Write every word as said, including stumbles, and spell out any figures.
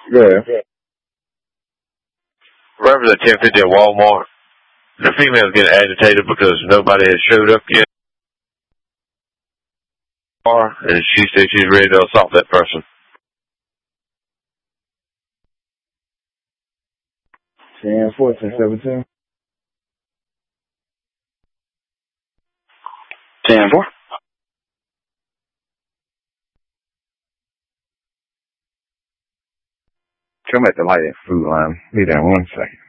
Yeah. Remember the ten fifty at Walmart? The female's getting agitated because nobody has showed up yet. And she says she's ready to assault that person. ten fourteen seventeen. ten four. Come at the light at food line. Be there in one second.